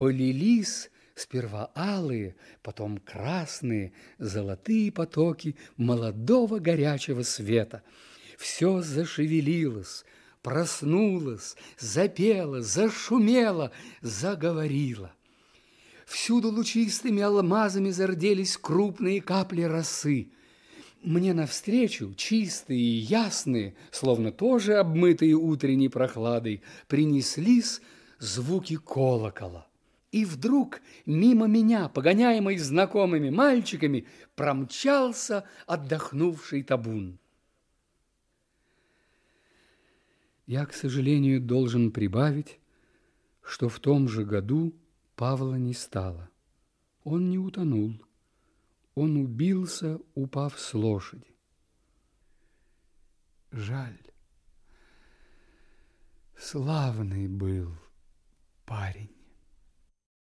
Полились сперва алые, потом красные, золотые потоки молодого горячего света. Все зашевелилось, проснулось, запело, зашумело, заговорило. Всюду лучистыми алмазами зарделись крупные капли росы. Мне навстречу, чистые и ясные, словно тоже обмытые утренней прохладой, принеслись звуки колокола. И вдруг мимо меня, погоняемый знакомыми мальчиками, промчался отдохнувший табун. Я, к сожалению, должен прибавить, что в том же году Павла не стало. Он не утонул. Он убился, упав с лошади. Жаль. Славный был парень.